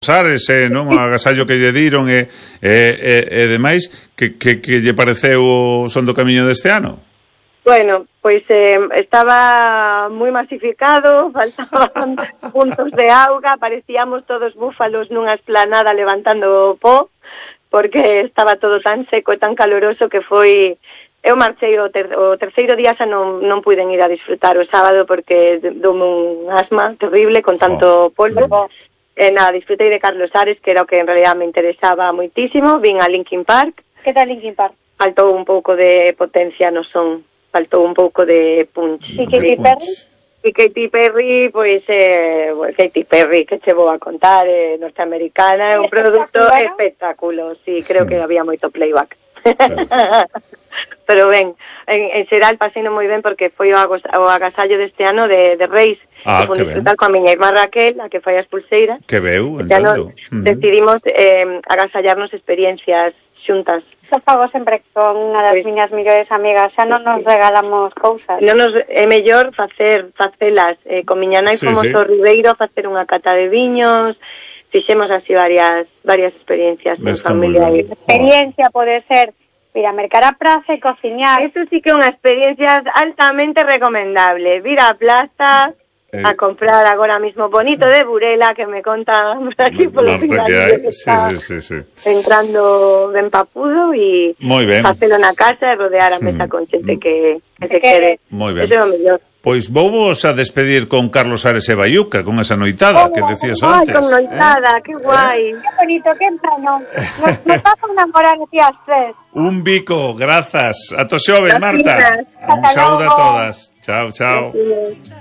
Ares, non? O agasallo que lle diron e demais, que lle pareceu o Son do Camiño deste ano? Bueno, pois estaba moi masificado, faltaban puntos de auga, parecíamos todos búfalos nunha esplanada levantando o pó, porque estaba todo tan seco e tan caloroso que foi... Eu marchei o terceiro día xa non puiden ir a disfrutar o sábado porque doume un asma terrible con tanto polvo. Disfrutei de Carlos Ares, que era o que en realidad me interesaba moitísimo. Vin a Linkin Park. Que tal Linkin Park? Faltou un pouco de potencia no son, faltou un pouco de punch. E Katy Perry? E Katy Perry, pois, Katy Perry, que che vou a contar, norteamericana, é un produto espectáculo, sí, creo que había moito playback. Pero ben, en xeral paseino moi ben porque foi o agasallo deste ano de Reis, que foi disfrutar coa miña irmá Raquel, a que fai as pulseiras. Que veu, entendo. Decidimos agasallarnos experiencias xuntas. Xa fago sempre con unha das miñas millores amigas, xa non nos regalamos cousas. É mellor facelas. Con miña nai fomos ao Ribeiro a facer unha cata de viños, fixemos así varias experiencias en familia. Experiencia pode ser ir a mercar a praza e cociñar. Eso sí que é unha experiencia altamente recomendable. Vir á plaza a comprar agora mismo bonito de Burela, que me conta por aquí polo final que está entrando ben papudo e facelo na casa e rodear a mesa con xente que se quere. Moi ben. Eso é o mellor. Pois vouvos a despedir con Carlos Ares e Baiuca, con esa noitada que decías antes. Con noitada, que guai. Que bonito, que entrano. Nos vamos a enamorar aquí as tres. Un bico, grazas. A to xoves, Marta. Un saúdo a todas. Chao, chao.